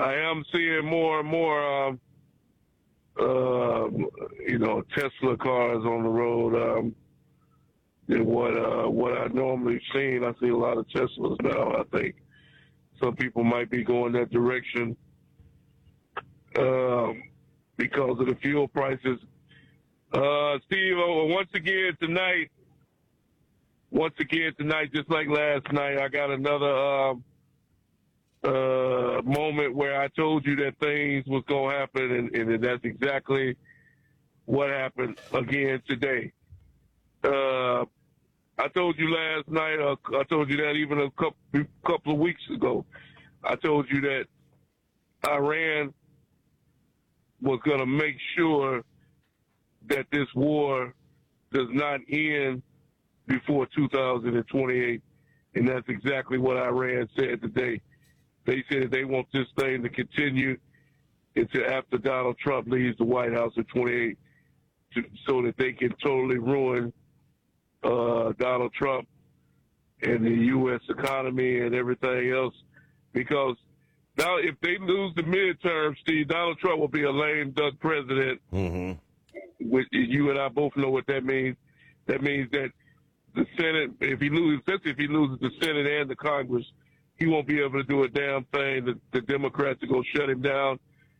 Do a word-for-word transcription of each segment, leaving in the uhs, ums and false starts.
I am seeing more and more, um, uh, you know, Tesla cars on the road um, than what uh, what I normally seen. I see a lot of Teslas now. I think some people might be going that direction um, because of the fuel prices. Uh, Steve, uh, once again tonight, once again tonight, just like last night, I got another. Uh, Uh, moment where I told you that things was going to happen, and, and that's exactly what happened again today. Uh, I told you last night, uh, I told you that even a couple, couple of weeks ago, I told you that Iran was going to make sure that this war does not end before two thousand twenty-eight, and that's exactly what Iran said today. They said they want this thing to continue until after Donald Trump leaves the White House in twenty-eight, to, so that they can totally ruin uh, Donald Trump and the U S economy and everything else. Because now, if they lose the midterm, Steve, Donald Trump will be a lame duck president. Mm-hmm. Which you and I both know what that means. That means that the Senate, if he loses, especially if he loses the Senate and the Congress, he won't be able to do a damn thing. The, the Democrats are going to shut him down,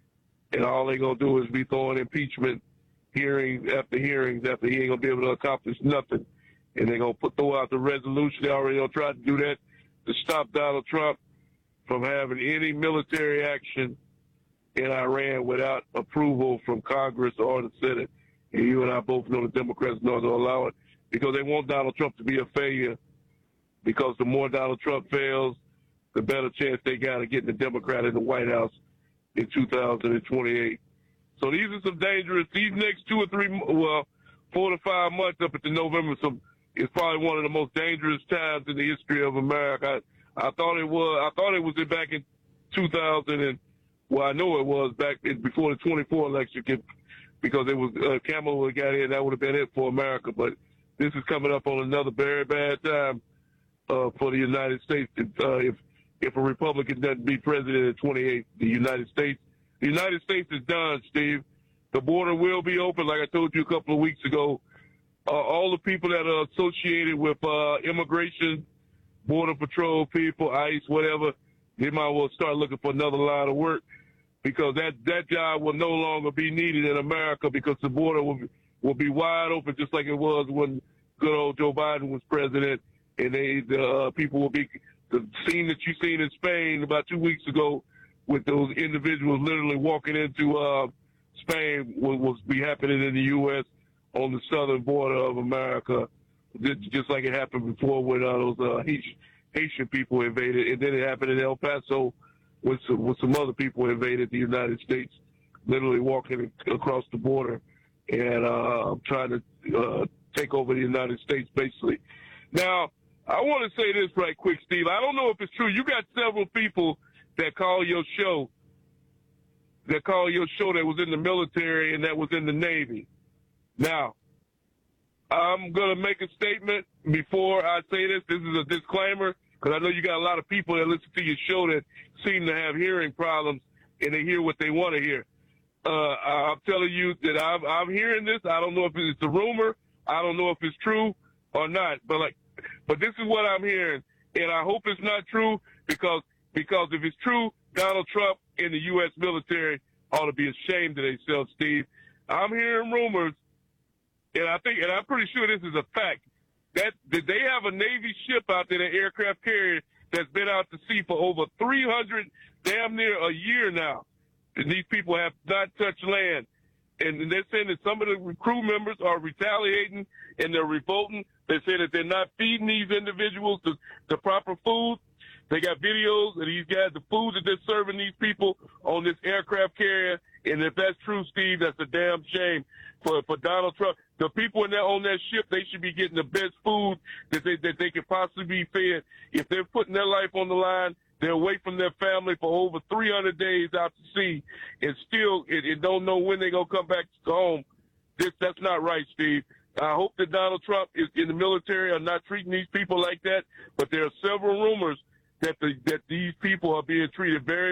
and all they're going to do is be throwing impeachment hearings after hearings after he ain't going to be able to accomplish nothing. And they're going to put throw out the resolution. They already going to try to do that to stop Donald Trump from having any military action in Iran without approval from Congress or the Senate. And you and I both know the Democrats know to allow it because they want Donald Trump to be a failure, because the more Donald Trump fails, the better chance they got of getting the Democrat in the White House in two thousand twenty-eight. So these are some dangerous, these next two or three, well, four to five months up into November, some, it's probably one of the most dangerous times in the history of America. I, I thought it was, I thought it was back in two thousand, and, well, I know it was back in, before the twenty-four election, because it was, uh, Kamala would have got in, that would have been it for America. But this is coming up on another very bad time uh, for the United States. Uh, if If a Republican doesn't be president in twenty-eight, the United States, the United States is done, Steve. The border will be open, like I told you a couple of weeks ago. Uh, all the people that are associated with uh, immigration, border patrol people, ICE, whatever, they might well start looking for another line of work, because that, that job will no longer be needed in America, because the border will be, will be wide open, just like it was when good old Joe Biden was president, and they the uh, people will be. The scene that you seen in Spain about two weeks ago with those individuals literally walking into uh, Spain will, will be happening in the U S on the southern border of America, just like it happened before when uh, those uh, Haitian people invaded. And then it happened in El Paso when some, when some other people invaded the United States, literally walking across the border and uh, trying to uh, take over the United States, basically. Now, I want to say this right quick, Steve. I don't know if it's true. You got several people that call your show, that call your show that was in the military and that was in the Navy. Now, I'm going to make a statement before I say this. This is a disclaimer, because I know you got a lot of people that listen to your show that seem to have hearing problems, and they hear what they want to hear. Uh, I'm telling you that I'm, I'm hearing this. I don't know if it's a rumor. I don't know if it's true or not. But like, But this is what I'm hearing, and I hope it's not true, because because if it's true, Donald Trump and the U S military ought to be ashamed of themselves, Steve. I'm hearing rumors, and I think, and I'm pretty sure this is a fact, that, that they have a Navy ship out there, an aircraft carrier, that's been out to sea for over three hundred, damn near a year now. And these people have not touched land. And they're saying that some of the crew members are retaliating and they're revolting. They say that they're not feeding these individuals the, the proper food. They got videos of these guys, the food that they're serving these people on this aircraft carrier. And if that's true, Steve, that's a damn shame for, for Donald Trump. The people in that, on that ship, they should be getting the best food that they, that they could possibly be fed. If they're putting their life on the line, they're away from their family for over three hundred days out to sea, and still and, and don't know when they're going to come back home. This, that's not right, Steve. I hope that Donald Trump is in the military are not treating these people like that, but there are several rumors that the, that these people are being treated very